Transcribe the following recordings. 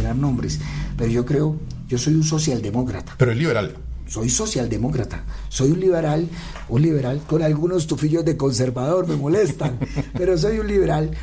mencionar nombres, pero yo soy un socialdemócrata. Pero es liberal. Soy socialdemócrata, soy un liberal con algunos tufillos de conservador, me molestan, pero soy un liberal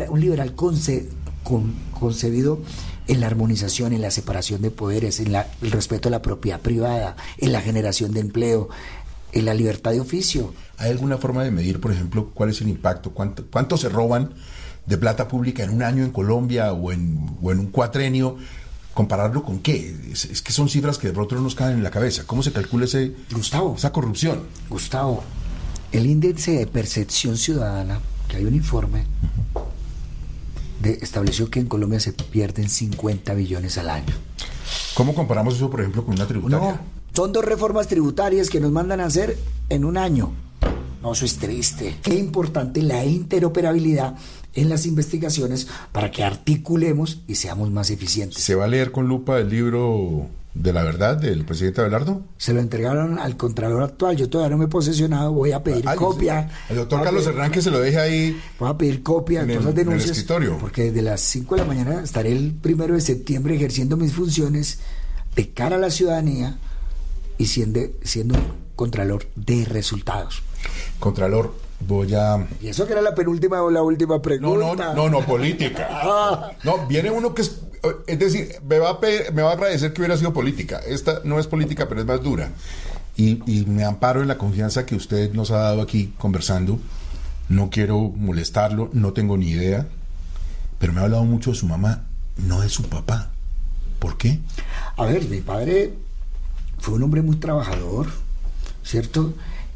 concebido en la armonización, en la separación de poderes, en el respeto a la propiedad privada, en la generación de empleo, en la libertad de oficio. ¿Hay alguna forma de medir, por ejemplo, cuál es el impacto? ¿Cuánto se roban de plata pública en un año en Colombia o en un cuatrenio? ¿Compararlo con qué? Es que son cifras que de pronto no nos caen en la cabeza. ¿Cómo se calcula esa corrupción? Gustavo, el índice de percepción ciudadana, que hay un informe, estableció que en Colombia se pierden 50 billones al año. ¿Cómo comparamos eso, por ejemplo, con una tributaria? No, son 2 reformas tributarias que nos mandan a hacer en un año. No, eso es triste. Qué importante la interoperabilidad en las investigaciones para que articulemos y seamos más eficientes. ¿Se va a leer con lupa el libro de la verdad del presidente Abelardo? Se lo entregaron al contralor actual, yo todavía no me he posesionado, voy a pedir copia. El doctor Carlos Herrán, que se lo deje ahí. Voy a pedir copia de todas las denuncias. En el escritorio. Porque desde las 5 de la mañana estaré el 1 de septiembre ejerciendo mis funciones de cara a la ciudadanía y siendo contralor de resultados. Contralor, Y eso que era la penúltima o la última pregunta. No, política. No, viene uno que es decir, me va a agradecer que hubiera sido política. Esta no es política, pero es más dura. Y me amparo en la confianza que usted nos ha dado aquí conversando. No quiero molestarlo, no tengo ni idea, pero me ha hablado mucho de su mamá, no de su papá. ¿Por qué? A ver, mi padre fue un hombre muy trabajador, ¿cierto?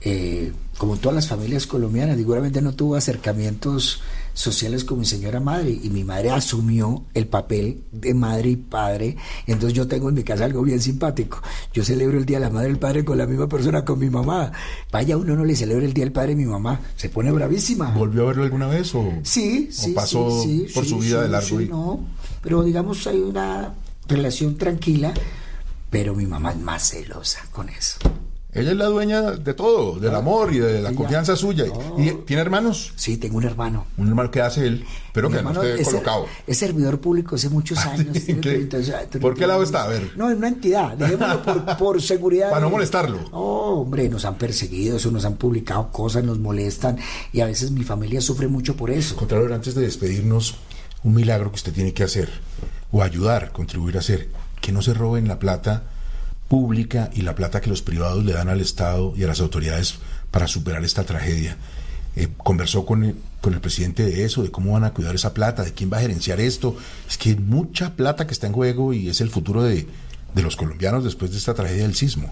Como todas las familias colombianas, seguramente no tuvo acercamientos sociales con mi señora madre, y mi madre asumió el papel de madre y padre. Entonces yo tengo en mi casa algo bien simpático. Yo celebro el Día de la Madre y el Padre con la misma persona, con mi mamá. Vaya, uno no le celebra el Día del Padre a mi mamá, se pone bravísima. ¿Volvió a verlo alguna vez o pasó por su vida de largo? No, pero digamos hay una relación tranquila, pero mi mamá es más celosa con eso. Ella es la dueña de todo, del amor y de la confianza suya. ¿Y tiene hermanos? Sí, tengo un hermano. ¿Un hermano que hace él? Pero que no esté colocado. Es servidor público hace muchos años. ¿Por qué lado está? A ver. No, en una entidad, dejémoslo por seguridad. Para no molestarlo. No, hombre, nos han perseguido, nos han publicado cosas, nos molestan, y a veces mi familia sufre mucho por eso. Contralor, antes de despedirnos, un milagro que usted tiene que hacer, o ayudar, contribuir a hacer, que no se roben la plata pública y la plata que los privados le dan al Estado y a las autoridades para superar esta tragedia. Conversó con el presidente de eso, de cómo van a cuidar esa plata, de quién va a gerenciar esto. Es que hay mucha plata que está en juego y es el futuro de los colombianos después de esta tragedia del sismo.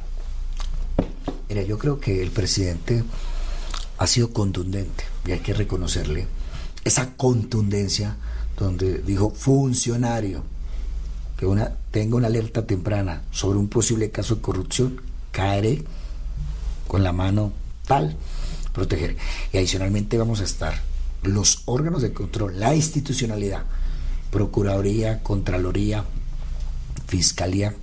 Mira, yo creo que el presidente ha sido contundente y hay que reconocerle esa contundencia, donde dijo: funcionario que tenga una alerta temprana sobre un posible caso de corrupción, caeré con la mano tal, proteger. Y adicionalmente vamos a estar los órganos de control, la institucionalidad, Procuraduría, Contraloría, Fiscalía,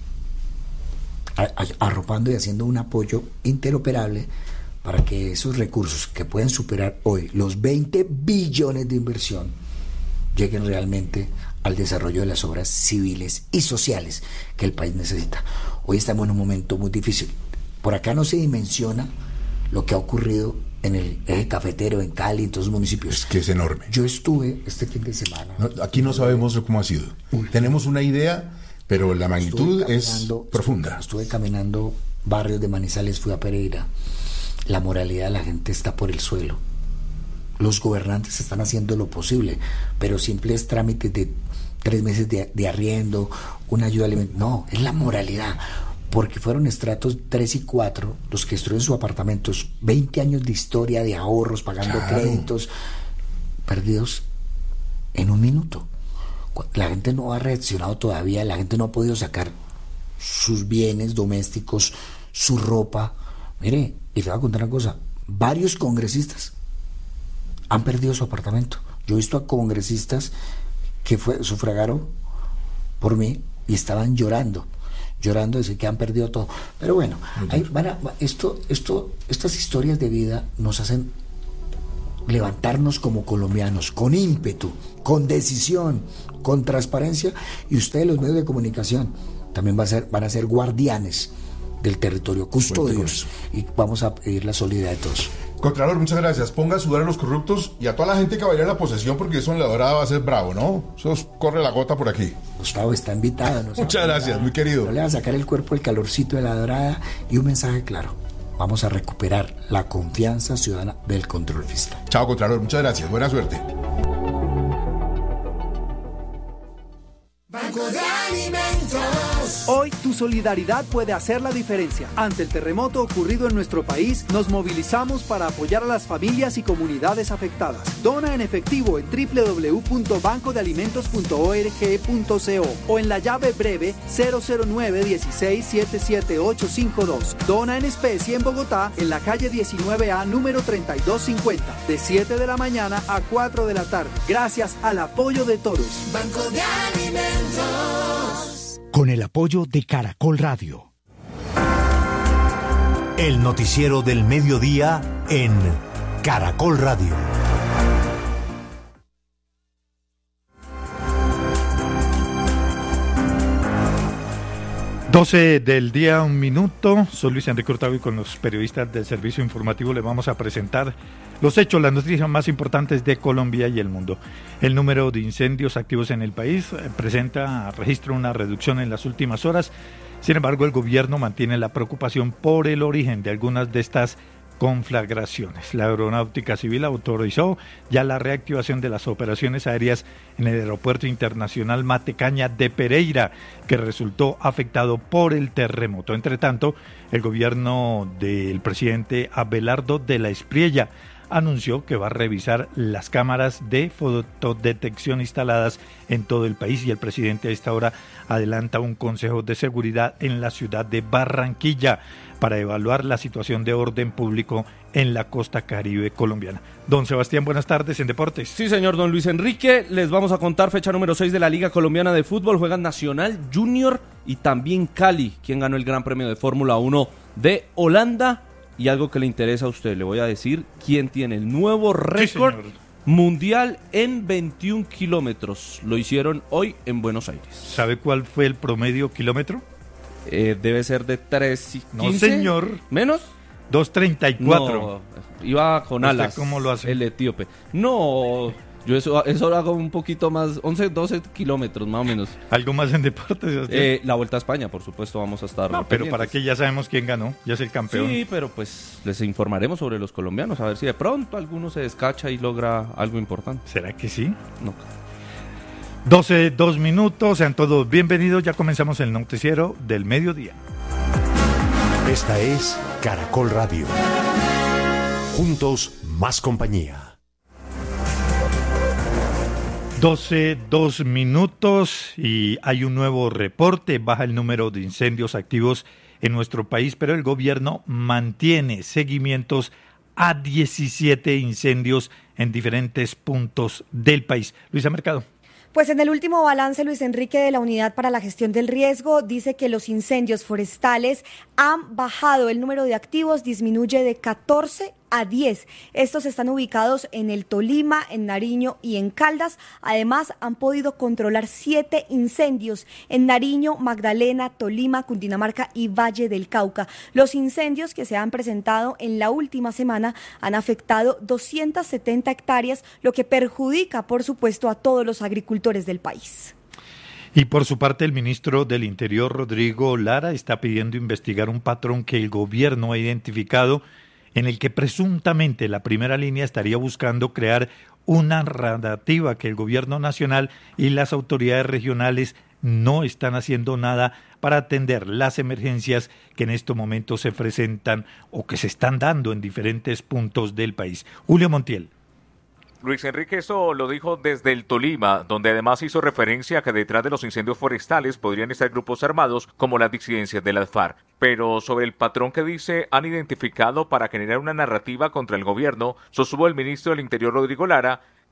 arropando y haciendo un apoyo interoperable para que esos recursos que pueden superar hoy los 20 billones de inversión lleguen realmente al desarrollo de las obras civiles y sociales que el país necesita. Hoy estamos en un momento muy difícil. Por acá no se dimensiona lo que ha ocurrido en el eje cafetero, en Cali, en todos los municipios. Es que es enorme. Yo estuve este fin de semana. Aquí no sabemos cómo ha sido. Tenemos una idea, pero la magnitud es profunda. Estuve caminando barrios de Manizales, fui a Pereira. La moralidad de la gente está por el suelo. Los gobernantes están haciendo lo posible, pero simples trámites de 3 meses de arriendo, una ayuda alimentaria. No, es la moralidad, porque fueron estratos 3 y 4 los que destruyen sus apartamentos, 20 años de historia, de ahorros, pagando créditos, perdidos en un minuto. La gente no ha reaccionado todavía, la gente no ha podido sacar sus bienes domésticos, su ropa. Mire, y le voy a contar una cosa: varios congresistas han perdido su apartamento. Yo he visto a congresistas que sufragaron por mí y estaban llorando, decir que han perdido todo. Pero bueno, estas historias de vida nos hacen levantarnos como colombianos, con ímpetu, con decisión, con transparencia, y ustedes los medios de comunicación también van a ser guardianes del territorio, custodios, y vamos a pedir la solidaridad de todos. Contralor, muchas gracias. Ponga a sudar a los corruptos y a toda la gente que vaya a la posesión, porque eso en la dorada va a ser bravo, ¿no? Eso corre la gota por aquí. Gustavo está invitado. Muchas gracias, muy querido. No le va a sacar el cuerpo el calorcito de la dorada, y un mensaje claro: vamos a recuperar la confianza ciudadana del control fiscal. Chao, Contralor, muchas gracias. Buena suerte. Banco de Alimentos. Hoy tu solidaridad puede hacer la diferencia. Ante el terremoto ocurrido en nuestro país, nos movilizamos para apoyar a las familias y comunidades afectadas. Dona en efectivo en www.bancodealimentos.org.co o en la llave breve 009-16-77852. Dona en especie en Bogotá, en la calle 19A, número 3250, de 7 de la mañana a 4 de la tarde. Gracias al apoyo de todos. Banco de Alimentos. Con el apoyo de Caracol Radio. El noticiero del mediodía en Caracol Radio. 12 del día, 1 minuto. Soy Luis Enrique Hurtado y con los periodistas del servicio informativo les vamos a presentar los hechos, las noticias más importantes de Colombia y el mundo. El número de incendios activos en el país registra una reducción en las últimas horas. Sin embargo, el gobierno mantiene la preocupación por el origen de algunas de estas conflagraciones. La Aeronáutica Civil autorizó ya la reactivación de las operaciones aéreas en el Aeropuerto Internacional Matecaña de Pereira, que resultó afectado por el terremoto. Entre tanto, el gobierno del presidente Abelardo de la Espriella anunció que va a revisar las cámaras de fotodetección instaladas en todo el país, y el presidente a esta hora adelanta un consejo de seguridad en la ciudad de Barranquilla para evaluar la situación de orden público en la costa caribe colombiana. Don Sebastián, buenas tardes en Deportes. Sí, señor don Luis Enrique, les vamos a contar fecha número 6 de la Liga Colombiana de Fútbol. Juegan Nacional, Junior y también Cali, quien ganó el Gran Premio de Fórmula 1 de Holanda. Y algo que le interesa a usted, le voy a decir quién tiene el nuevo récord mundial en 21 kilómetros. Lo hicieron hoy en Buenos Aires. ¿Sabe cuál fue el promedio kilómetro? Debe ser de 3:15. No, señor. ¿Menos? 2:34. No, iba con alas. ¿Cómo lo hace? El etíope. No, yo eso lo hago un poquito más, 12 kilómetros más o menos. ¿Algo más en deportes? La Vuelta a España, por supuesto, vamos a estar pero pendientes. para qué, ya sabemos quién ganó, ya es el campeón. Sí, pero pues les informaremos sobre los colombianos, a ver si de pronto alguno se descacha y logra algo importante. ¿Será que sí? No. 12, 2 minutos, sean todos bienvenidos, ya comenzamos el noticiero del mediodía. Esta es Caracol Radio. Juntos, más compañía. 12, 2 minutos y hay un nuevo reporte, baja el número de incendios activos en nuestro país, pero el gobierno mantiene seguimientos a 17 incendios en diferentes puntos del país. Luisa Mercado. Pues en el último balance, Luis Enrique, de la Unidad para la Gestión del Riesgo, dice que los incendios forestales han bajado, el número de activos disminuye de 14 a 10. Estos están ubicados en el Tolima, en Nariño y en Caldas. Además, han podido controlar 7 incendios en Nariño, Magdalena, Tolima, Cundinamarca y Valle del Cauca. Los incendios que se han presentado en la última semana han afectado 270 hectáreas, lo que perjudica, por supuesto, a todos los agricultores del país. Y por su parte, el ministro del Interior, Rodrigo Lara, está pidiendo investigar un patrón que el gobierno ha identificado, en el que presuntamente la primera línea estaría buscando crear una narrativa que el gobierno nacional y las autoridades regionales no están haciendo nada para atender las emergencias que en estos momentos se presentan o que se están dando en diferentes puntos del país. Julio Montiel. Luis Enrique, eso lo dijo desde el Tolima, donde además hizo referencia a que detrás de los incendios forestales podrían estar grupos armados como las disidencias de las FARC. Pero sobre el patrón que dice han identificado para generar una narrativa contra el gobierno, sostuvo el ministro del Interior, Rodrigo Lara,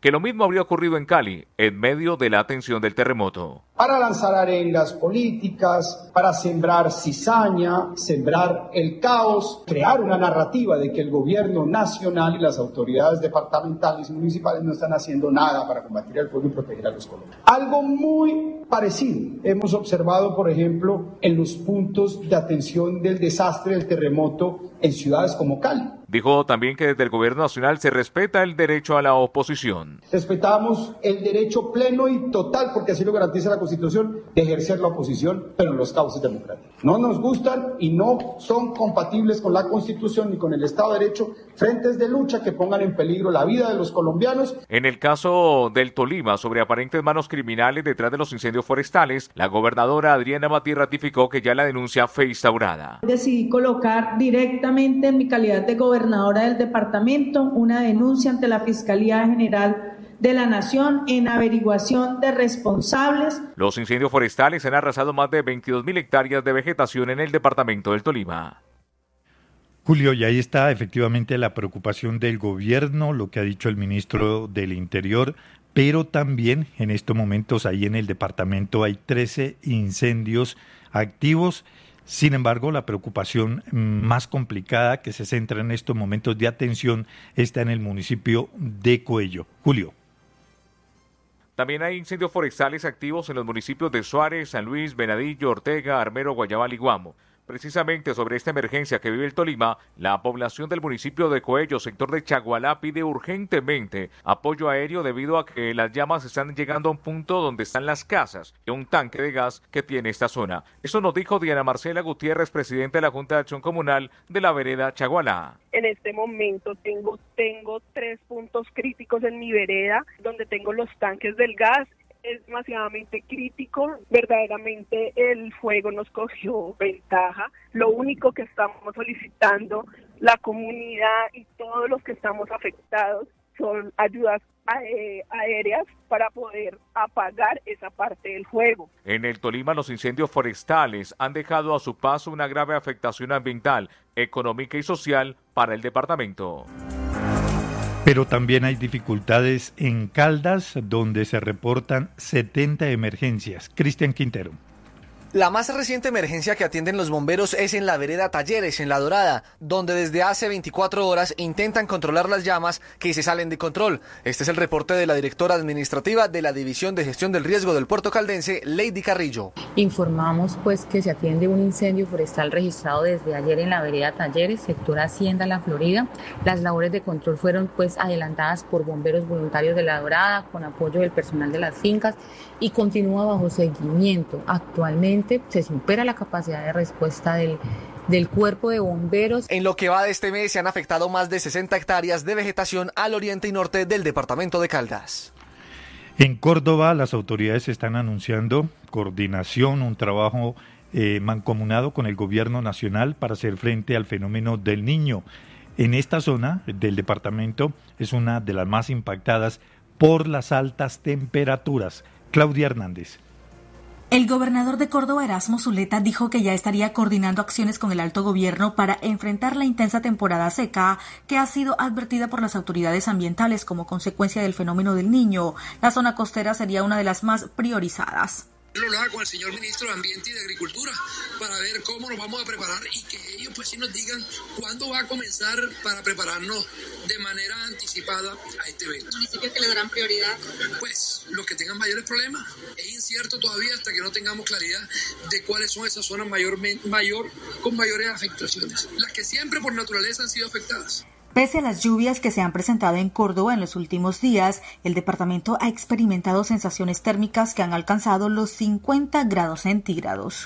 que lo mismo habría ocurrido en Cali en medio de la atención del terremoto. Para lanzar arengas políticas, para sembrar cizaña, sembrar el caos, crear una narrativa de que el gobierno nacional y las autoridades departamentales y municipales no están haciendo nada para combatir el fuego y proteger a los colombianos. Algo muy parecido hemos observado, por ejemplo, en los puntos de atención del desastre del terremoto en ciudades como Cali. Dijo también que desde el gobierno nacional se respeta el derecho a la oposición. Respetamos el derecho pleno y total, porque así lo garantiza la Constitución, de ejercer la oposición, pero en los cauces democráticos. No nos gustan y no son compatibles con la Constitución ni con el Estado de Derecho, frentes de lucha que pongan en peligro la vida de los colombianos. En el caso del Tolima, sobre aparentes manos criminales detrás de los incendios forestales, la gobernadora Adriana Matí ratificó que ya la denuncia fue instaurada. Decidí colocar directamente en mi calidad de gobernadora del departamento una denuncia ante la Fiscalía General de la Nación en averiguación de responsables. Los incendios forestales han arrasado más de 22.000 hectáreas de vegetación en el departamento del Tolima. Julio, y ahí está efectivamente la preocupación del gobierno, lo que ha dicho el ministro del Interior, pero también en estos momentos ahí en el departamento hay 13 incendios activos. Sin embargo, la preocupación más complicada que se centra en estos momentos de atención está en el municipio de Coello. Julio. También hay incendios forestales activos en los municipios de Suárez, San Luis, Venadillo, Ortega, Armero, Guayabal y Guamo. Precisamente sobre esta emergencia que vive el Tolima, la población del municipio de Coello, sector de Chagualá, pide urgentemente apoyo aéreo debido a que las llamas están llegando a un punto donde están las casas y un tanque de gas que tiene esta zona. Eso nos dijo Diana Marcela Gutiérrez, presidenta de la Junta de Acción Comunal de la vereda Chagualá. En este momento tengo 3 puntos críticos en mi vereda, donde tengo los tanques del gas. Es demasiadamente crítico, verdaderamente el fuego nos cogió ventaja. Lo único que estamos solicitando la comunidad y todos los que estamos afectados son ayudas aéreas para poder apagar esa parte del fuego. En el Tolima, los incendios forestales han dejado a su paso una grave afectación ambiental, económica y social para el departamento. Pero también hay dificultades en Caldas, donde se reportan 70 emergencias. Cristian Quintero. La más reciente emergencia que atienden los bomberos es en la vereda Talleres, en La Dorada, donde desde hace 24 horas intentan controlar las llamas que se salen de control. Este es el reporte de la directora administrativa de la División de Gestión del Riesgo del Puerto Caldense, Lady Carrillo. Informamos pues que se atiende un incendio forestal registrado desde ayer en la vereda Talleres, sector Hacienda, La Florida. Las labores de control fueron pues adelantadas por bomberos voluntarios de La Dorada, con apoyo del personal de las fincas, y continúa bajo seguimiento. Actualmente se supera la capacidad de respuesta del cuerpo de bomberos. En lo que va de este mes se han afectado más de 60 hectáreas de vegetación al oriente y norte del departamento de Caldas. En Córdoba, las autoridades están anunciando coordinación, un trabajo mancomunado con el gobierno nacional para hacer frente al fenómeno del Niño. En esta zona del departamento es una de las más impactadas por las altas temperaturas. Claudia Hernández. El gobernador de Córdoba, Erasmo Zuleta, dijo que ya estaría coordinando acciones con el alto gobierno para enfrentar la intensa temporada seca que ha sido advertida por las autoridades ambientales como consecuencia del fenómeno del Niño. La zona costera sería una de las más priorizadas. Lo hablaba con el señor ministro de Ambiente y de Agricultura para ver cómo nos vamos a preparar y que ellos pues sí nos digan cuándo va a comenzar para prepararnos de manera anticipada a este evento. ¿Municipios que le darán prioridad? Pues los que tengan mayores problemas. Es incierto todavía hasta que no tengamos claridad de cuáles son esas zonas con mayores afectaciones. Las que siempre por naturaleza han sido afectadas. Pese a las lluvias que se han presentado en Córdoba en los últimos días, el departamento ha experimentado sensaciones térmicas que han alcanzado los 50 grados centígrados.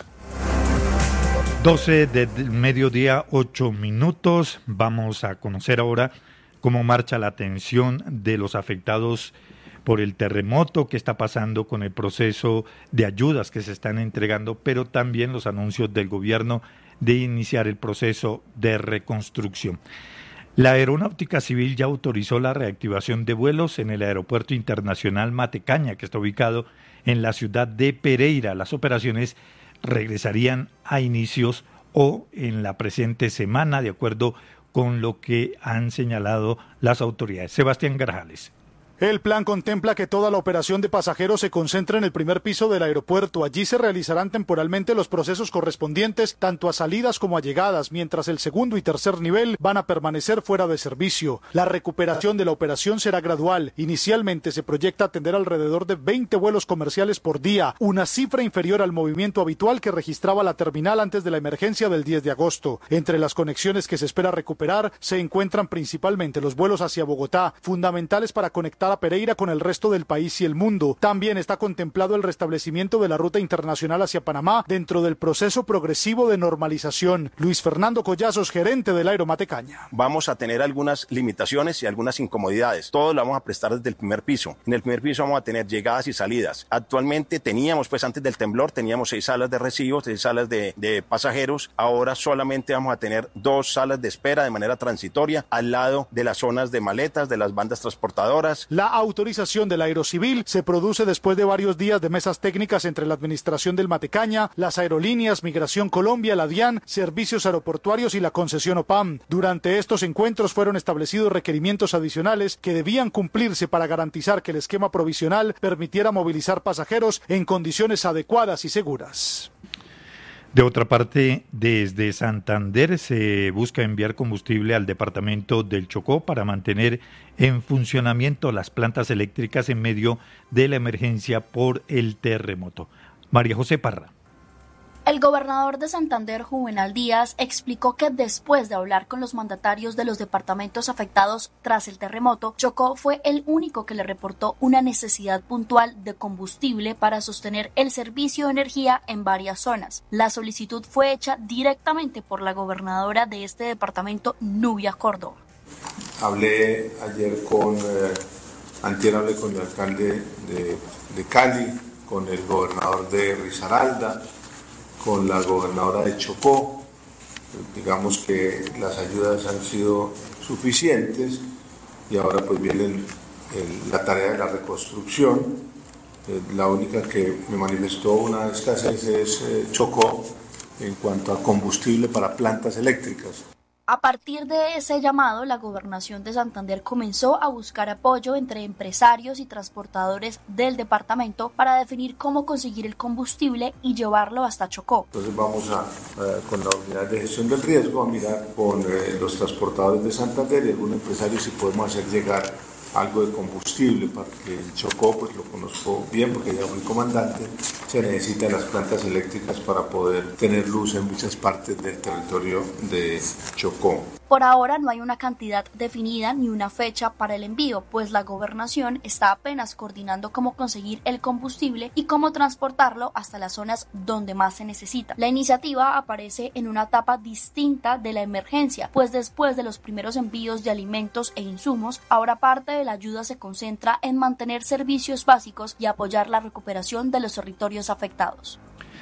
12 del mediodía, 8 minutos. Vamos a conocer ahora cómo marcha la atención de los afectados por el terremoto, qué está pasando con el proceso de ayudas que se están entregando, pero también los anuncios del gobierno de iniciar el proceso de reconstrucción. La Aeronáutica Civil ya autorizó la reactivación de vuelos en el Aeropuerto Internacional Matecaña, que está ubicado en la ciudad de Pereira. Las operaciones regresarían a inicios o en la presente semana, de acuerdo con lo que han señalado las autoridades. Sebastián Grajales. El plan contempla que toda la operación de pasajeros se concentre en el primer piso del aeropuerto. Allí se realizarán temporalmente los procesos correspondientes tanto a salidas como a llegadas, mientras el segundo y tercer nivel van a permanecer fuera de servicio. La recuperación de la operación será gradual. Inicialmente se proyecta atender alrededor de 20 vuelos comerciales por día, una cifra inferior al movimiento habitual que registraba la terminal antes de la emergencia del 10 de agosto. Entre las conexiones que se espera recuperar se encuentran principalmente los vuelos hacia Bogotá, fundamentales para conectar a Pereira con el resto del país y el mundo. También está contemplado el restablecimiento de la ruta internacional hacia Panamá dentro del proceso progresivo de normalización. Luis Fernando Collazos, gerente del Aeromatecaña. Vamos a tener algunas limitaciones y algunas incomodidades. Todo lo vamos a prestar desde el primer piso. En el primer piso vamos a tener llegadas y salidas. Actualmente teníamos, antes del temblor, teníamos 6 salas de recibo, 6 salas de pasajeros. Ahora solamente vamos a tener 2 salas de espera de manera transitoria al lado de las zonas de maletas, de las bandas transportadoras. La autorización del Aerocivil se produce después de varios días de mesas técnicas entre la administración del Matecaña, las aerolíneas, Migración Colombia, la DIAN, Servicios Aeroportuarios y la concesión OPAM. Durante estos encuentros fueron establecidos requerimientos adicionales que debían cumplirse para garantizar que el esquema provisional permitiera movilizar pasajeros en condiciones adecuadas y seguras. De otra parte, desde Santander se busca enviar combustible al departamento del Chocó para mantener en funcionamiento las plantas eléctricas en medio de la emergencia por el terremoto. María José Parra. El gobernador de Santander, Juvenal Díaz, explicó que después de hablar con los mandatarios de los departamentos afectados tras el terremoto, Chocó fue el único que le reportó una necesidad puntual de combustible para sostener el servicio de energía en varias zonas. La solicitud fue hecha directamente por la gobernadora de este departamento, Nubia Córdoba. Hablé ayer antier hablé con el alcalde de Cali, con el gobernador de Risaralda, con la gobernadora de Chocó. Digamos que las ayudas han sido suficientes y ahora pues viene la tarea de la reconstrucción. La única que me manifestó una escasez es Chocó en cuanto a combustible para plantas eléctricas. A partir de ese llamado, la Gobernación de Santander comenzó a buscar apoyo entre empresarios y transportadores del departamento para definir cómo conseguir el combustible y llevarlo hasta Chocó. Entonces vamos con la unidad de gestión del riesgo a mirar con los transportadores de Santander y algún empresario si podemos hacer llegar algo de combustible, porque en Chocó, pues lo conozco bien porque ya fui comandante, se necesitan las plantas eléctricas para poder tener luz en muchas partes del territorio de Chocó. Por ahora no hay una cantidad definida ni una fecha para el envío, pues la gobernación está apenas coordinando cómo conseguir el combustible y cómo transportarlo hasta las zonas donde más se necesita. La iniciativa aparece en una etapa distinta de la emergencia, pues después de los primeros envíos de alimentos e insumos, ahora parte de la ayuda se concentra en mantener servicios básicos y apoyar la recuperación de los territorios afectados.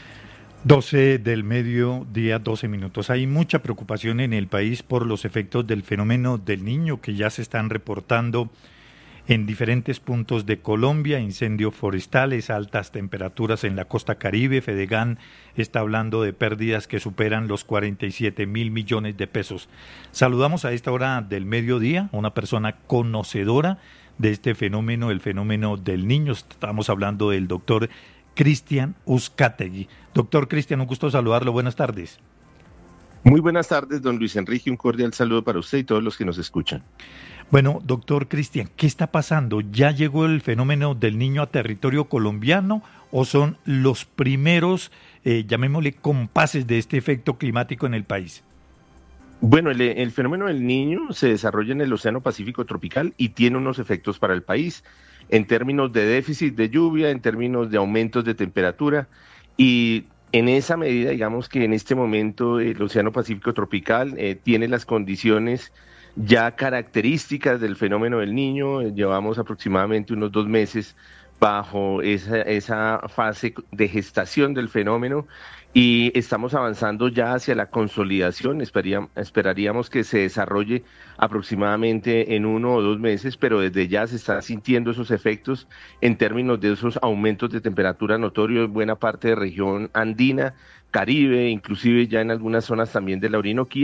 12 del mediodía, 12 minutos. Hay mucha preocupación en el país por los efectos del fenómeno del Niño que ya se están reportando en diferentes puntos de Colombia, incendios forestales, altas temperaturas en la costa Caribe. Fedegan está hablando de pérdidas que superan los 47.000 millones de pesos. Saludamos a esta hora del mediodía a una persona conocedora de este fenómeno, el fenómeno del Niño. Estamos hablando del doctor Cristian Uzcategui. Doctor Cristian, un gusto saludarlo. Buenas tardes. Muy buenas tardes, don Luis Enrique. Un cordial saludo para usted y todos los que nos escuchan. Bueno, doctor Cristian, ¿qué está pasando? ¿Ya llegó el fenómeno del Niño a territorio colombiano o son los primeros, llamémosle, compases de este efecto climático en el país? Bueno, el fenómeno del Niño se desarrolla en el Océano Pacífico tropical y tiene unos efectos para el país en términos de déficit de lluvia, en términos de aumentos de temperatura, y en esa medida, digamos que en este momento el Océano Pacífico tropical tiene las condiciones ya características del fenómeno del Niño. Llevamos aproximadamente unos 2 meses bajo esa fase de gestación del fenómeno y estamos avanzando ya hacia la consolidación. Esperaríamos que se desarrolle aproximadamente en 1 o 2 meses, pero desde ya se están sintiendo esos efectos en términos de esos aumentos de temperatura notorios en buena parte de región andina, Caribe, inclusive ya en algunas zonas también de la Orinoquía,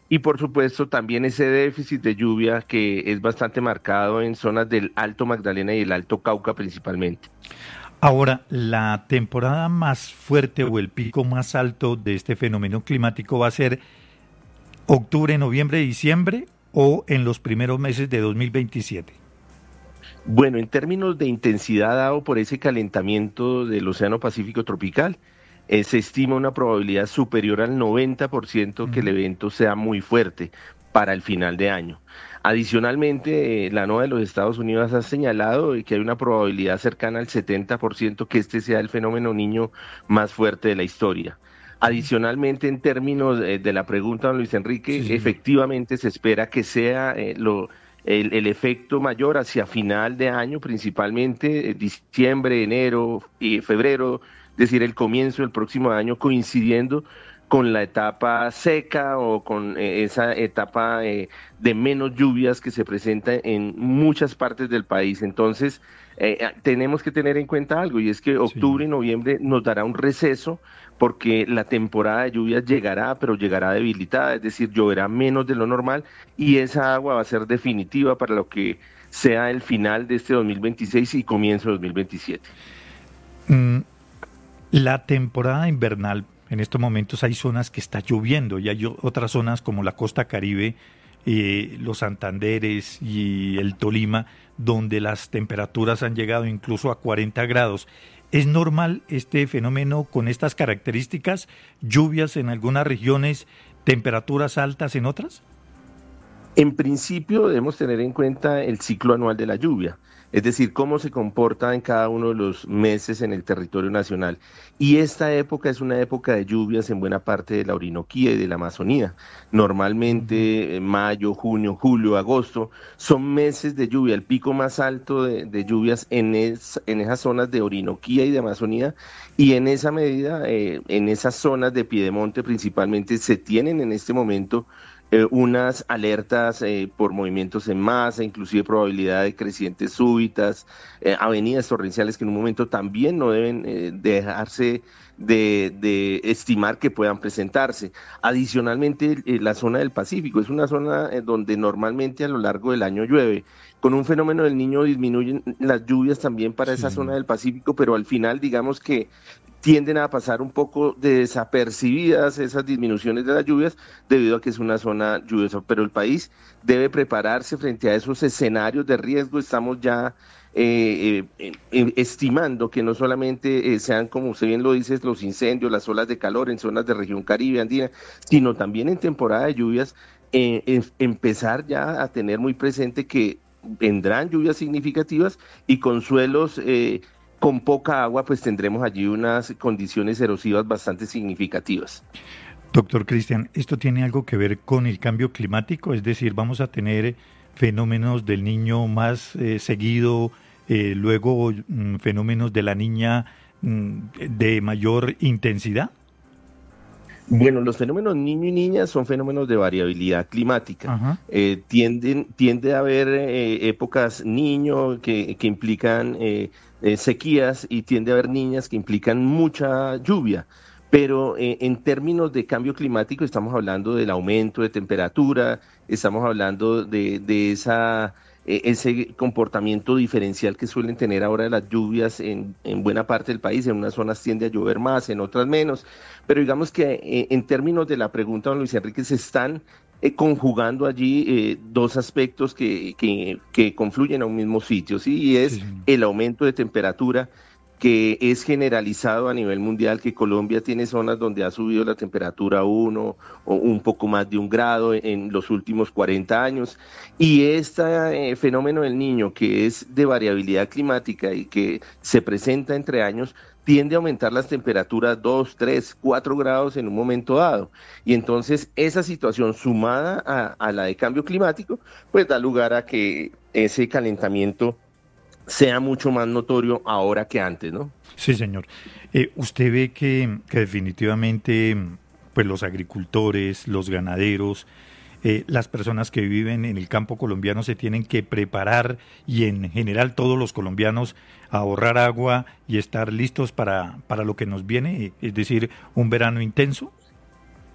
Y por supuesto también ese déficit de lluvia que es bastante marcado en zonas del Alto Magdalena y el Alto Cauca principalmente. Ahora, la temporada más fuerte o el pico más alto de este fenómeno climático va a ser octubre, noviembre, diciembre o en los primeros meses de 2027. Bueno, en términos de intensidad dado por ese calentamiento del Océano Pacífico tropical, se estima una probabilidad superior al 90% que el evento sea muy fuerte para el final de año. Adicionalmente, la NOAA de los Estados Unidos ha señalado que hay una probabilidad cercana al 70% que este sea el fenómeno Niño más fuerte de la historia. Adicionalmente, en términos de la pregunta, don Luis Enrique, efectivamente se espera que sea el efecto mayor hacia final de año, principalmente diciembre, enero y febrero, es decir, el comienzo del próximo año coincidiendo con la etapa seca o con esa etapa de menos lluvias que se presenta en muchas partes del país. Entonces, tenemos que tener en cuenta algo, y es que octubre y noviembre nos dará un receso porque la temporada de lluvias llegará, pero llegará debilitada, es decir, lloverá menos de lo normal y esa agua va a ser definitiva para lo que sea el final de este 2026 y comienzo de 2027. La temporada invernal, en estos momentos hay zonas que está lloviendo y hay otras zonas como la costa Caribe, los Santanderes y el Tolima, donde las temperaturas han llegado incluso a 40 grados. ¿Es normal este fenómeno con estas características? ¿Lluvias en algunas regiones, temperaturas altas en otras? En principio debemos tener en cuenta el ciclo anual de la lluvia, es decir, cómo se comporta en cada uno de los meses en el territorio nacional. Y esta época es una época de lluvias en buena parte de la Orinoquía y de la Amazonía. Normalmente mayo, junio, julio, agosto son meses de lluvia. El pico más alto de lluvias en esas zonas de Orinoquía y de Amazonía, y en esa medida, en esas zonas de Piedemonte principalmente, se tienen en este momento unas alertas por movimientos en masa, inclusive probabilidad de crecientes súbitas, avenidas torrenciales que en un momento también no deben dejarse de estimar que puedan presentarse. Adicionalmente, la zona del Pacífico es una zona donde normalmente a lo largo del año llueve. Con un fenómeno del Niño disminuyen las lluvias también para esa zona del Pacífico, pero al final digamos que tienden a pasar un poco desapercibidas esas disminuciones de las lluvias debido a que es una zona lluviosa, pero el país debe prepararse frente a esos escenarios de riesgo. Estamos ya estimando que no solamente sean, como usted bien lo dice, los incendios, las olas de calor en zonas de región Caribe, andina, sino también en temporada de lluvias empezar ya a tener muy presente que vendrán lluvias significativas y con suelos con poca agua, pues tendremos allí unas condiciones erosivas bastante significativas. Doctor Cristian, ¿esto tiene algo que ver con el cambio climático? Es decir, ¿vamos a tener fenómenos del Niño más seguido, luego fenómenos de la Niña de mayor intensidad? Bueno, los fenómenos niño y niña son fenómenos de variabilidad climática. Tiende a haber épocas niño que implican sequías y tiende a haber niñas que implican mucha lluvia. Pero en términos de cambio climático estamos hablando del aumento de temperatura, estamos hablando de ese comportamiento diferencial que suelen tener ahora las lluvias en buena parte del país. En unas zonas tiende a llover más, en otras menos, pero digamos que en términos de la pregunta, don Luis Enrique, se están conjugando allí dos aspectos que confluyen a un mismo sitio, ¿sí? Y es el aumento de temperatura, que es generalizado a nivel mundial, que Colombia tiene zonas donde ha subido la temperatura 1 o un poco más de 1 grado en los últimos 40 años, y este fenómeno del Niño, que es de variabilidad climática y que se presenta entre años, tiende a aumentar las temperaturas 2, 3, 4 grados en un momento dado, y entonces esa situación sumada a la de cambio climático, pues da lugar a que ese calentamiento sea mucho más notorio ahora que antes, ¿no? Sí, señor. Usted ve que definitivamente pues los agricultores, los ganaderos, las personas que viven en el campo colombiano se tienen que preparar, y en general todos los colombianos, a ahorrar agua y estar listos para lo que nos viene, es decir, un verano intenso.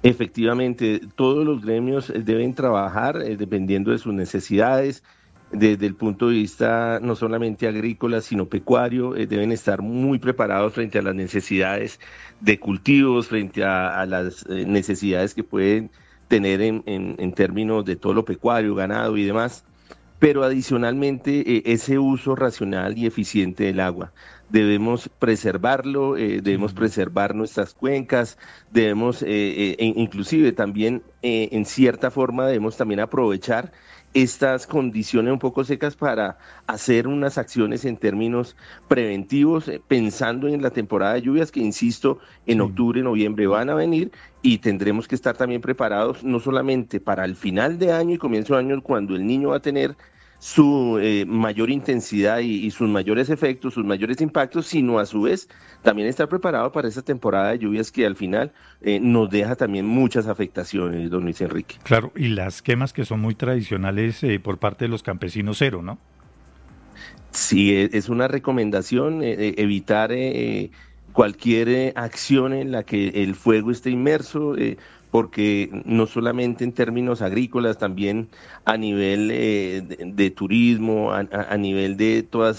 Efectivamente, todos los gremios deben trabajar dependiendo de sus necesidades, desde el punto de vista no solamente agrícola, sino pecuario, deben estar muy preparados frente a las necesidades de cultivos, frente a las necesidades que pueden tener en términos de todo lo pecuario, ganado y demás. Pero adicionalmente ese uso racional y eficiente del agua. Debemos preservarlo, debemos preservar nuestras cuencas, debemos inclusive también en cierta forma debemos también aprovechar estas condiciones un poco secas para hacer unas acciones en términos preventivos, pensando en la temporada de lluvias que, insisto, en octubre, noviembre van a venir y tendremos que estar también preparados no solamente para el final de año y comienzo de año cuando el niño va a tener su mayor intensidad y sus mayores efectos, sus mayores impactos, sino a su vez también estar preparado para esa temporada de lluvias que al final nos deja también muchas afectaciones, don Luis Enrique. Claro, y las quemas que son muy tradicionales por parte de los campesinos cero, ¿no? Sí, es una recomendación evitar cualquier acción en la que el fuego esté inmerso, porque no solamente en términos agrícolas, también a nivel de turismo, a nivel de todas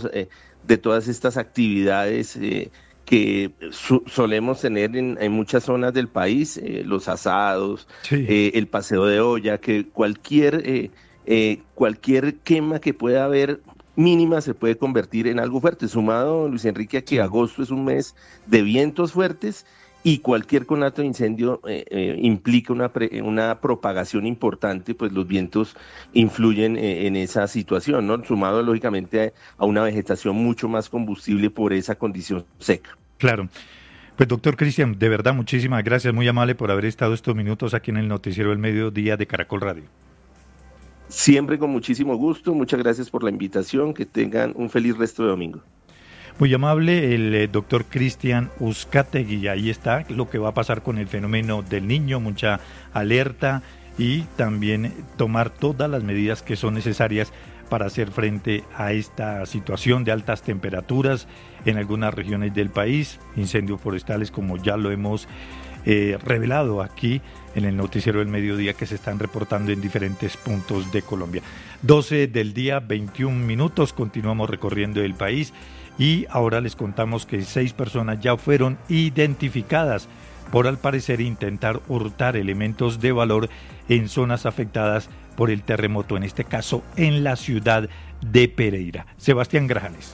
estas actividades que solemos tener en muchas zonas del país, los asados, el paseo de olla, que cualquier quema que pueda haber mínima se puede convertir en algo fuerte, sumado, Luis Enrique, a que agosto es un mes de vientos fuertes y cualquier conato de incendio implica una propagación importante, pues los vientos influyen en esa situación, ¿no? Sumado lógicamente a una vegetación mucho más combustible por esa condición seca. Claro. Pues doctor Cristian, de verdad muchísimas gracias, muy amable por haber estado estos minutos aquí en el Noticiero del Mediodía de Caracol Radio. Siempre con muchísimo gusto, muchas gracias por la invitación, que tengan un feliz resto de domingo. Muy amable el doctor Cristian Uzcategui, ahí está lo que va a pasar con el fenómeno del niño, mucha alerta y también tomar todas las medidas que son necesarias para hacer frente a esta situación de altas temperaturas en algunas regiones del país, incendios forestales como ya lo hemos revelado aquí en el Noticiero del Mediodía que se están reportando en diferentes puntos de Colombia. 12 del día, 21 minutos, continuamos recorriendo el país. Y ahora les contamos que 6 personas ya fueron identificadas por al parecer intentar hurtar elementos de valor en zonas afectadas por el terremoto, en este caso en la ciudad de Pereira. Sebastián Grajales.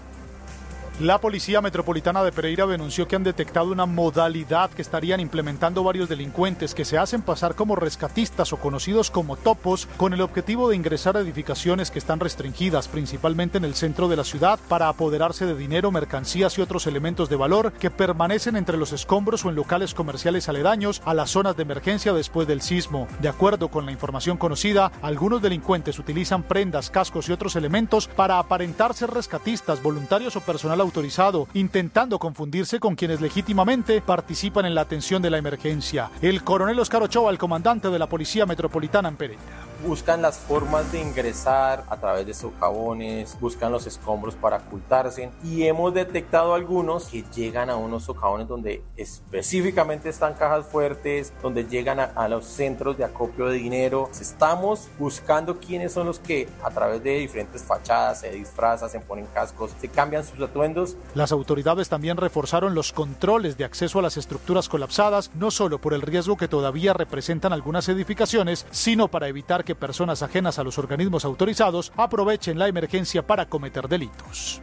La Policía Metropolitana de Pereira denunció que han detectado una modalidad que estarían implementando varios delincuentes que se hacen pasar como rescatistas o conocidos como topos, con el objetivo de ingresar a edificaciones que están restringidas, principalmente en el centro de la ciudad, para apoderarse de dinero, mercancías y otros elementos de valor que permanecen entre los escombros o en locales comerciales aledaños a las zonas de emergencia después del sismo. De acuerdo con la información conocida, algunos delincuentes utilizan prendas, cascos y otros elementos para aparentar ser rescatistas, voluntarios o personal autorizado, intentando confundirse con quienes legítimamente participan en la atención de la emergencia. El coronel Oscar Ochoa, el comandante de la Policía Metropolitana en Pereira. Buscan las formas de ingresar a través de socavones, buscan los escombros para ocultarse y hemos detectado algunos que llegan a unos socavones donde específicamente están cajas fuertes, donde llegan a los centros de acopio de dinero. Estamos buscando quiénes son los que a través de diferentes fachadas se disfrazan, se ponen cascos, se cambian sus atuendos. Las autoridades también reforzaron los controles de acceso a las estructuras colapsadas, no solo por el riesgo que todavía representan algunas edificaciones, sino para evitar que personas ajenas a los organismos autorizados aprovechen la emergencia para cometer delitos.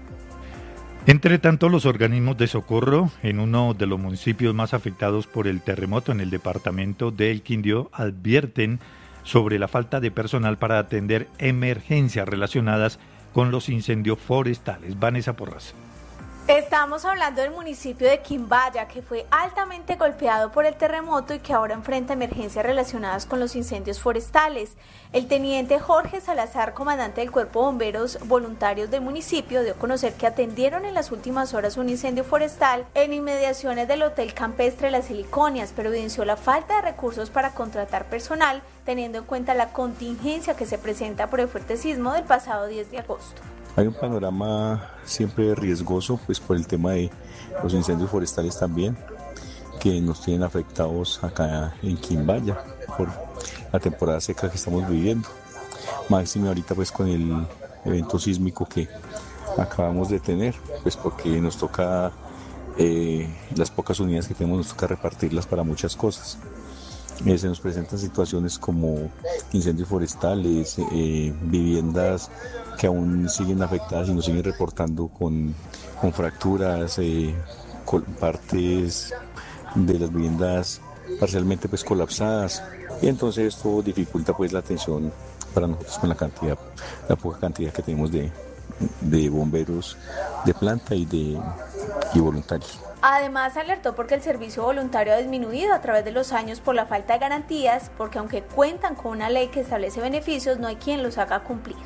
Entre tanto, los organismos de socorro en uno de los municipios más afectados por el terremoto en el departamento del Quindío advierten sobre la falta de personal para atender emergencias relacionadas con los incendios forestales. Vanessa Porras. Estamos hablando del municipio de Quimbaya, que fue altamente golpeado por el terremoto y que ahora enfrenta emergencias relacionadas con los incendios forestales. El teniente Jorge Salazar, comandante del Cuerpo de Bomberos Voluntarios del municipio, dio a conocer que atendieron en las últimas horas un incendio forestal en inmediaciones del Hotel Campestre Las Heliconias, pero evidenció la falta de recursos para contratar personal, teniendo en cuenta la contingencia que se presenta por el fuerte sismo del pasado 10 de agosto. Hay un panorama siempre riesgoso, pues por el tema de los incendios forestales también, que nos tienen afectados acá en Quimbaya por la temporada seca que estamos viviendo. Máximo ahorita pues con el evento sísmico que acabamos de tener, pues porque nos toca, las pocas unidades que tenemos nos toca repartirlas para muchas cosas. Se nos presentan situaciones como incendios forestales, viviendas que aún siguen afectadas y nos siguen reportando con fracturas, con partes de las viviendas parcialmente pues colapsadas, y entonces esto dificulta pues la atención para nosotros con la poca cantidad que tenemos de bomberos de planta y voluntarios. Además, alertó porque el servicio voluntario ha disminuido a través de los años por la falta de garantías, porque aunque cuentan con una ley que establece beneficios, no hay quien los haga cumplir.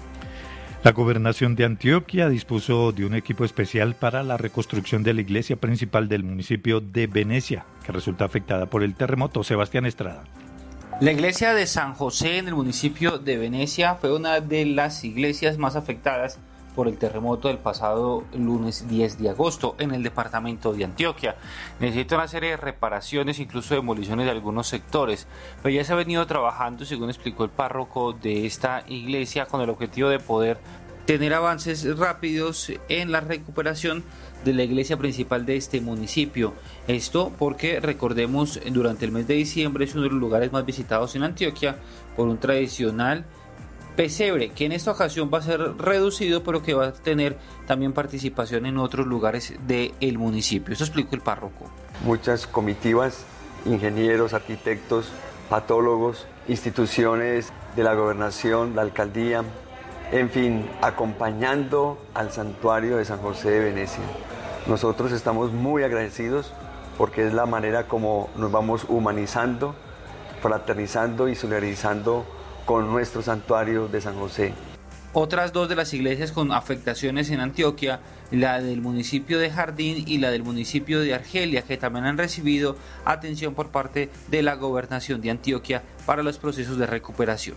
La Gobernación de Antioquia dispuso de un equipo especial para la reconstrucción de la iglesia principal del municipio de Venecia, que resulta afectada por el terremoto. Sebastián Estrada. La iglesia de San José en el municipio de Venecia fue una de las iglesias más afectadas por el terremoto del pasado lunes 10 de agosto en el departamento de Antioquia. Necesita una serie de reparaciones, incluso demoliciones de algunos sectores, pero ya se ha venido trabajando, según explicó el párroco de esta iglesia, con el objetivo de poder tener avances rápidos en la recuperación de la iglesia principal de este municipio. Esto porque, recordemos, durante el mes de diciembre es uno de los lugares más visitados en Antioquia por un tradicional pesebre, que en esta ocasión va a ser reducido, pero que va a tener también participación en otros lugares del municipio. Eso explicó el párroco. Muchas comitivas, ingenieros, arquitectos, patólogos, instituciones de la gobernación, la alcaldía, en fin, acompañando al santuario de San José de Venecia. Nosotros estamos muy agradecidos porque es la manera como nos vamos humanizando, fraternizando y solidarizando con nuestro santuario de San José. Otras dos de las iglesias con afectaciones en Antioquia, la del municipio de Jardín y la del municipio de Argelia, que también han recibido atención por parte de la Gobernación de Antioquia para los procesos de recuperación.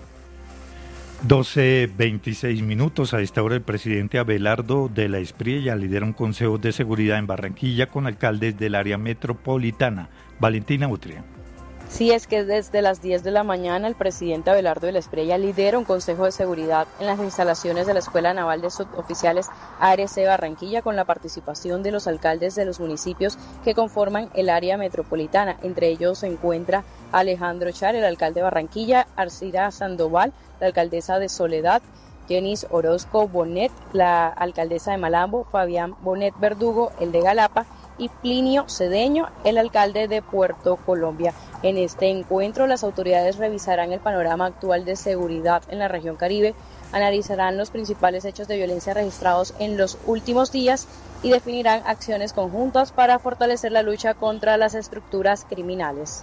12:26 minutos. A esta hora el presidente Abelardo de la Espriella lidera un consejo de seguridad en Barranquilla con alcaldes del área metropolitana. Valentina Utria. Sí, es que desde las 10 de la mañana el presidente Abelardo de la Espriella lidera un consejo de seguridad en las instalaciones de la Escuela Naval de Suboficiales ARC Barranquilla, con la participación de los alcaldes de los municipios que conforman el área metropolitana. Entre ellos se encuentra Alejandro Char, el alcalde de Barranquilla, Arcira Sandoval, la alcaldesa de Soledad, Jenis Orozco Bonet, la alcaldesa de Malambo, Fabián Bonet Verdugo, el de Galapa, y Plinio Cedeño, el alcalde de Puerto Colombia. En este encuentro, las autoridades revisarán el panorama actual de seguridad en la región Caribe, analizarán los principales hechos de violencia registrados en los últimos días y definirán acciones conjuntas para fortalecer la lucha contra las estructuras criminales.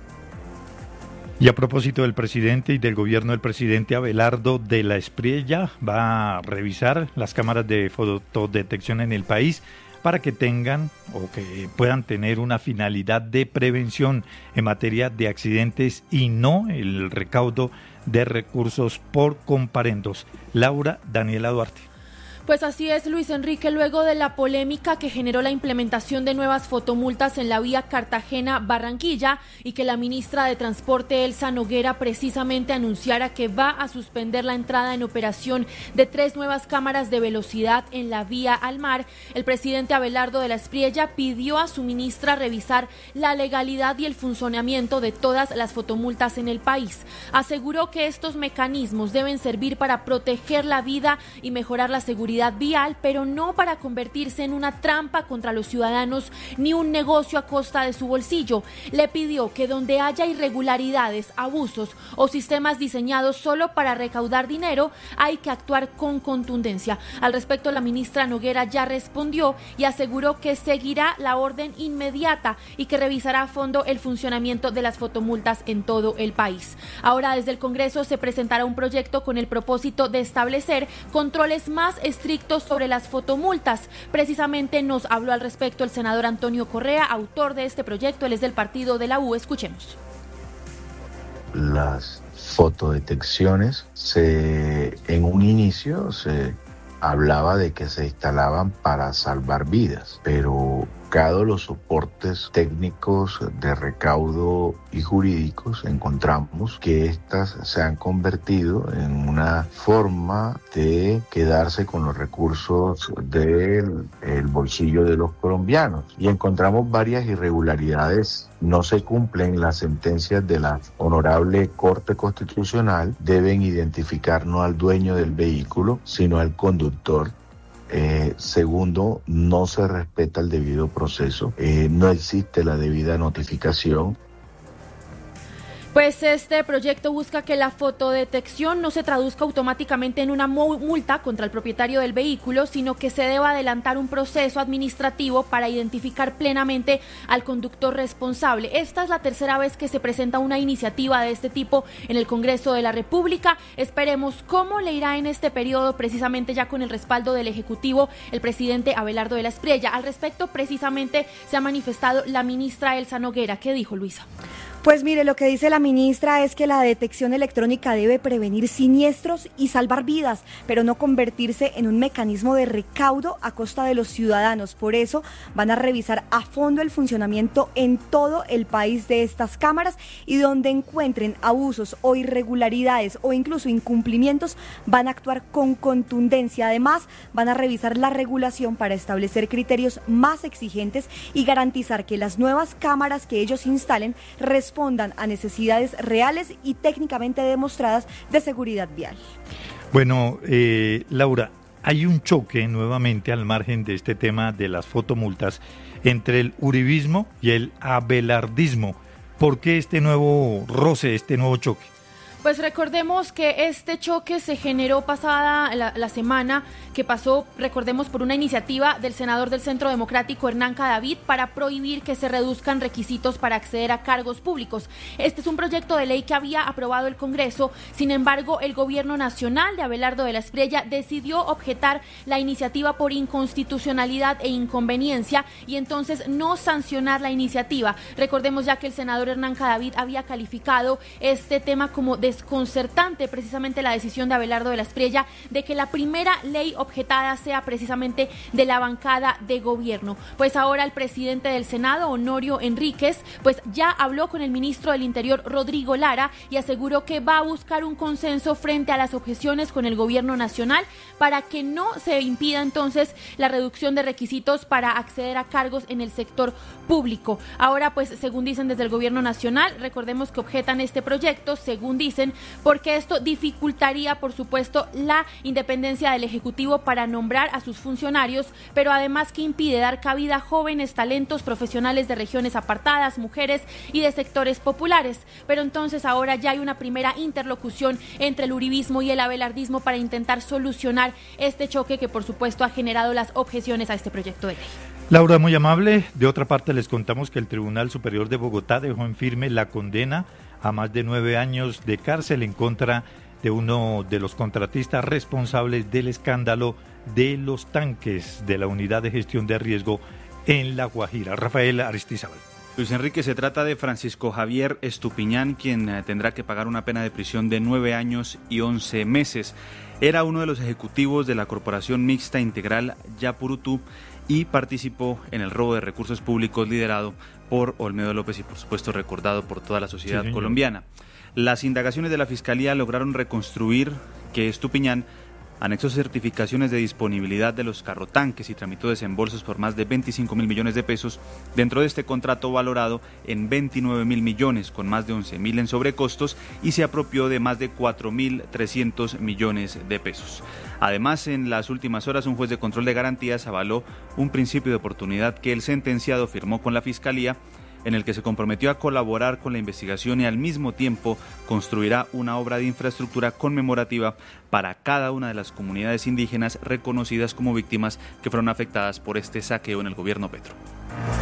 Y a propósito del presidente y del gobierno del presidente Abelardo de la Espriella, va a revisar las cámaras de fotodetección en el país para que tengan o que puedan tener una finalidad de prevención en materia de accidentes y no el recaudo de recursos por comparendos. Laura Daniela Duarte. Pues así es, Luis Enrique, luego de la polémica que generó la implementación de nuevas fotomultas en la vía Cartagena-Barranquilla y que la ministra de Transporte, Elsa Noguera, precisamente anunciara que va a suspender la entrada en operación de 3 nuevas cámaras de velocidad en la vía al mar, el presidente Abelardo de la Espriella pidió a su ministra revisar la legalidad y el funcionamiento de todas las fotomultas en el país. Aseguró que estos mecanismos deben servir para proteger la vida y mejorar la seguridad vial, pero no para convertirse en una trampa contra los ciudadanos ni un negocio a costa de su bolsillo. Le pidió que donde haya irregularidades, abusos o sistemas diseñados solo para recaudar dinero, hay que actuar con contundencia. Al respecto, la ministra Noguera ya respondió y aseguró que seguirá la orden inmediata y que revisará a fondo el funcionamiento de las fotomultas en todo el país. Ahora, desde el Congreso se presentará un proyecto con el propósito de establecer controles más estrictos sobre las fotomultas. Precisamente nos habló al respecto el senador Antonio Correa, autor de este proyecto. Él es del partido de la U. Escuchemos. Las fotodetecciones, en un inicio se hablaba de que se instalaban para salvar vidas, pero buscado los soportes técnicos de recaudo y jurídicos, encontramos que estas se han convertido en una forma de quedarse con los recursos del bolsillo de los colombianos. Y encontramos varias irregularidades. No se cumplen las sentencias de la Honorable Corte Constitucional. Deben identificar no al dueño del vehículo, sino al conductor. Segundo, no se respeta el debido proceso. No existe la debida notificación. Pues este proyecto busca que la fotodetección no se traduzca automáticamente en una multa contra el propietario del vehículo, sino que se deba adelantar un proceso administrativo para identificar plenamente al conductor responsable. Esta es la tercera vez que se presenta una iniciativa de este tipo en el Congreso de la República. Esperemos cómo le irá en este periodo, precisamente ya con el respaldo del Ejecutivo, el presidente Abelardo de la Espriella. Al respecto, precisamente se ha manifestado la ministra Elsa Noguera. ¿Qué dijo, Luisa? Pues mire, lo que dice la ministra es que la detección electrónica debe prevenir siniestros y salvar vidas, pero no convertirse en un mecanismo de recaudo a costa de los ciudadanos. Por eso van a revisar a fondo el funcionamiento en todo el país de estas cámaras y donde encuentren abusos o irregularidades o incluso incumplimientos van a actuar con contundencia. Además, van a revisar la regulación para establecer criterios más exigentes y garantizar que las nuevas cámaras que ellos instalen respondan a necesidades reales y técnicamente demostradas de seguridad vial. Bueno, Laura, hay un choque nuevamente al margen de este tema de las fotomultas entre el uribismo y el abelardismo. ¿Por qué este nuevo roce, este nuevo choque? Pues recordemos que este choque se generó pasada la semana que pasó, recordemos, por una iniciativa del senador del Centro Democrático Hernán Cadavid para prohibir que se reduzcan requisitos para acceder a cargos públicos. Este es un proyecto de ley que había aprobado el Congreso. Sin embargo, el gobierno nacional de Abelardo de la Espriella decidió objetar la iniciativa por inconstitucionalidad e inconveniencia y entonces no sancionar la iniciativa. Recordemos ya que el senador Hernán Cadavid había calificado este tema como desconcertante, precisamente la decisión de Abelardo de la Espriella de que la primera ley objetada sea precisamente de la bancada de gobierno. Pues ahora el presidente del Senado, Honorio Enríquez, pues ya habló con el ministro del Interior, Rodrigo Lara, y aseguró que va a buscar un consenso frente a las objeciones con el gobierno nacional para que no se impida entonces la reducción de requisitos para acceder a cargos en el sector público. Ahora, pues, según dicen desde el gobierno nacional, recordemos que objetan este proyecto, según dicen, porque esto dificultaría, por supuesto, la independencia del Ejecutivo para nombrar a sus funcionarios, pero además que impide dar cabida a jóvenes talentos profesionales de regiones apartadas, mujeres y de sectores populares. Pero entonces ahora ya hay una primera interlocución entre el uribismo y el abelardismo para intentar solucionar este choque que, por supuesto, ha generado las objeciones a este proyecto de ley. Laura, muy amable. De otra parte, les contamos que el Tribunal Superior de Bogotá dejó en firme la condena a más de 9 años de cárcel en contra de uno de los contratistas responsables del escándalo de los tanques de la Unidad de Gestión de Riesgo en La Guajira. Rafael Aristizábal. Luis Enrique, se trata de Francisco Javier Estupiñán, quien tendrá que pagar una pena de prisión de 9 años y 11 meses. Era uno de los ejecutivos de la Corporación Mixta Integral Yapurutú y participó en el robo de recursos públicos liderado por Olmedo López y, por supuesto, recordado por toda la sociedad colombiana. Las indagaciones de la Fiscalía lograron reconstruir que Estupiñán anexó certificaciones de disponibilidad de los carrotanques y tramitó desembolsos por más de 25.000 millones de pesos dentro de este contrato valorado en 29.000 millones, con más de 11.000 en sobrecostos, y se apropió de más de 4.300 millones de pesos. Además, en las últimas horas, un juez de control de garantías avaló un principio de oportunidad que el sentenciado firmó con la Fiscalía, en el que se comprometió a colaborar con la investigación y al mismo tiempo construirá una obra de infraestructura conmemorativa para cada una de las comunidades indígenas reconocidas como víctimas que fueron afectadas por este saqueo en el gobierno Petro.